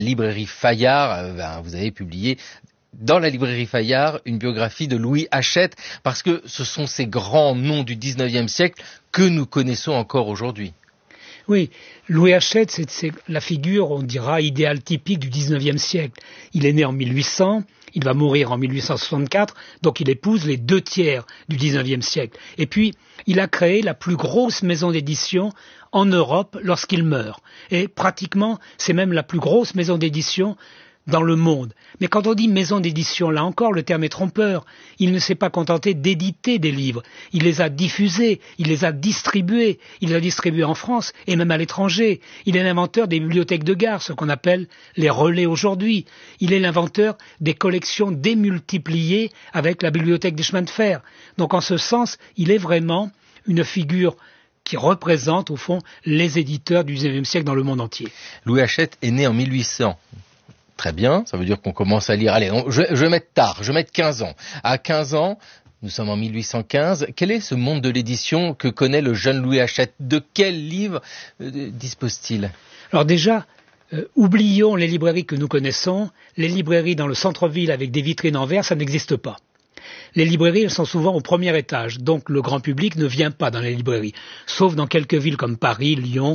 Librairie Fayard, vous avez publié dans la librairie Fayard une biographie de Louis Hachette, parce que ce sont ces grands noms du 19e siècle que nous connaissons encore aujourd'hui. Oui, Louis Hachette, c'est la figure, on dira, idéale typique du 19e siècle. Il est né en 1800, il va mourir en 1864, donc il épouse les 2/3 du 19e siècle. Et puis, il a créé la plus grosse maison d'édition en Europe lorsqu'il meurt. Et pratiquement, c'est même la plus grosse maison d'édition dans le monde. Mais quand on dit maison d'édition, là encore, le terme est trompeur. Il ne s'est pas contenté d'éditer des livres. Il les a diffusés, il les a distribués. Il les a distribués en France et même à l'étranger. Il est l'inventeur des bibliothèques de gare, ce qu'on appelle les relais aujourd'hui. Il est l'inventeur des collections démultipliées avec la bibliothèque des chemins de fer. Donc en ce sens, il est vraiment une figure qui représente, au fond, les éditeurs du XIXe siècle dans le monde entier. Louis Hachette est né en 1800. Très bien, ça veut dire qu'on commence à lire. Allez, je vais mettre tard, je vais mettre 15 ans. À 15 ans, nous sommes en 1815. Quel est ce monde de l'édition que connaît le jeune Louis Hachette? De quel livre dispose-t-il? Alors déjà, oublions les librairies que nous connaissons. Les librairies dans le centre-ville avec des vitrines en verre, ça n'existe pas. Les librairies, elles sont souvent au premier étage, donc le grand public ne vient pas dans les librairies, sauf dans quelques villes comme Paris, Lyon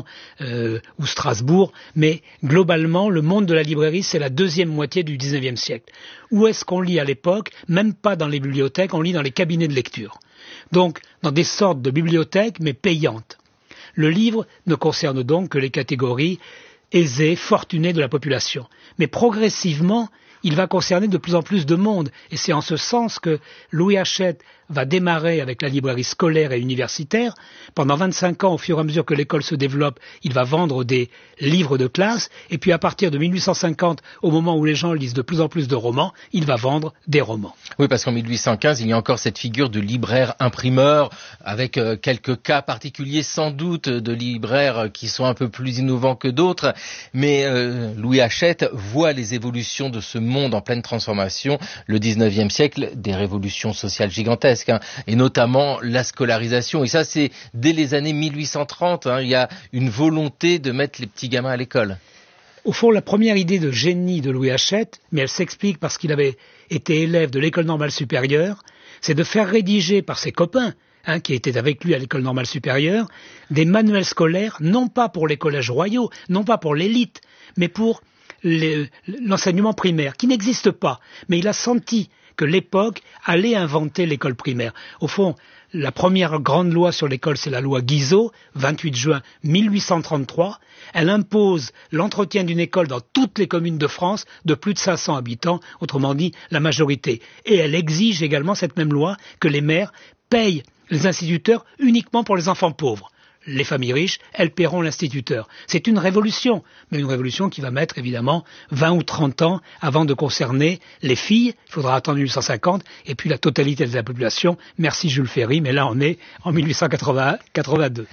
ou Strasbourg, mais globalement, le monde de la librairie, c'est la deuxième moitié du 19e siècle. Où est-ce qu'on lit à l'époque? Même pas dans les bibliothèques, on lit dans les cabinets de lecture. Donc, dans des sortes de bibliothèques, mais payantes. Le livre ne concerne donc que les catégories aisées, fortunées de la population. Mais progressivement, il va concerner de plus en plus de monde. Et c'est en ce sens que Louis Hachette va démarrer avec la librairie scolaire et universitaire. Pendant 25 ans, au fur et à mesure que l'école se développe, il va vendre des livres de classe. Et puis à partir de 1850, au moment où les gens lisent de plus en plus de romans, il va vendre des romans. Oui, parce qu'en 1815, il y a encore cette figure de libraire imprimeur, avec quelques cas particuliers sans doute de libraires qui sont un peu plus innovants que d'autres. Mais Louis Hachette voit les évolutions de ce monde en pleine transformation, le 19e siècle, des révolutions sociales gigantesques. Et notamment la scolarisation. Et ça, c'est dès les années 1830. Il y a une volonté de mettre les petits gamins à l'école. Au fond, la première idée de génie de Louis Hachette, mais elle s'explique parce qu'il avait été élève de l'école normale supérieure, c'est de faire rédiger par ses copains, qui étaient avec lui à l'école normale supérieure, des manuels scolaires, non pas pour les collèges royaux, non pas pour l'élite, mais pour l'enseignement primaire, qui n'existe pas. Mais il a senti que l'époque allait inventer l'école primaire. Au fond, la première grande loi sur l'école, c'est la loi Guizot, 28 juin 1833. Elle impose l'entretien d'une école dans toutes les communes de France de plus de 500 habitants, autrement dit la majorité. Et elle exige également, cette même loi, que les maires payent les instituteurs uniquement pour les enfants pauvres. Les familles riches, elles paieront l'instituteur. C'est une révolution, mais une révolution qui va mettre évidemment 20 ou 30 ans avant de concerner les filles. Il faudra attendre 1850 et puis la totalité de la population. Merci Jules Ferry, mais là on est en 1882.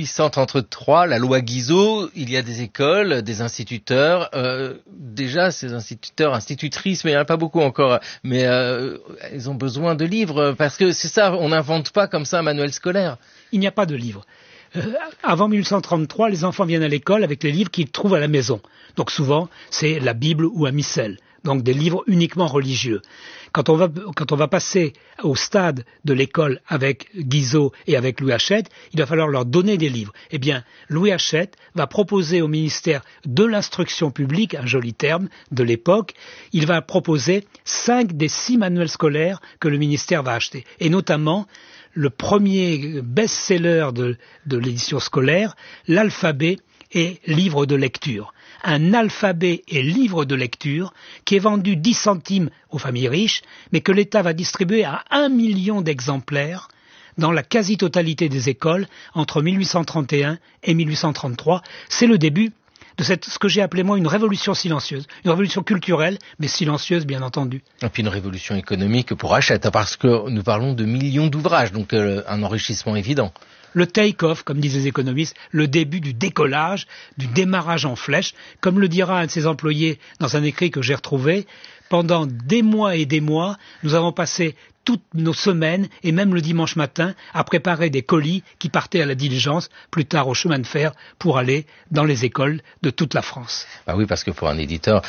1833, la loi Guizot, il y a des écoles, des instituteurs. Déjà, ces instituteurs, institutrices, mais il n'y en a pas beaucoup encore, mais ils ont besoin de livres parce que c'est ça, on n'invente pas comme ça un manuel scolaire. Il n'y a pas de livres. Avant 1833, les enfants viennent à l'école avec les livres qu'ils trouvent à la maison. Donc souvent, c'est la Bible ou un missel. Donc des livres uniquement religieux. Quand on va passer au stade de l'école avec Guizot et avec Louis Hachette, il va falloir leur donner des livres. Eh bien, Louis Hachette va proposer au ministère de l'instruction publique, un joli terme de l'époque, il va proposer 5 des 6 manuels scolaires que le ministère va acheter. Et notamment, le premier best-seller de l'édition scolaire, l'alphabet et livre de lecture. Un alphabet et livre de lecture qui est vendu 10 centimes aux familles riches, mais que l'État va distribuer à 1 million d'exemplaires dans la quasi-totalité des écoles entre 1831 et 1833. C'est le début de ce que j'ai appelé moi une révolution silencieuse, une révolution culturelle, mais silencieuse bien entendu. Et puis une révolution économique pour Hachette, parce que nous parlons de millions d'ouvrages, donc un enrichissement évident. Le take-off, comme disent les économistes, le début du décollage, du démarrage en flèche, comme le dira un de ses employés dans un écrit que j'ai retrouvé. Pendant des mois et des mois, nous avons passé toutes nos semaines, et même le dimanche matin, à préparer des colis qui partaient à la diligence, plus tard au chemin de fer, pour aller dans les écoles de toute la France. Ah oui, parce que pour un éditeur,